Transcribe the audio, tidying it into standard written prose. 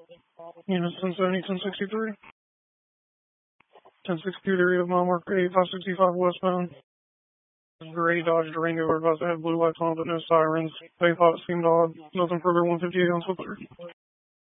Units 1070, 1063. 1062, area of mile marker 8565 westbound. Gray Dodge Durango. We're about to have blue lights on, but no sirens. They thought it seemed odd. Nothing further, 158 on Slippery.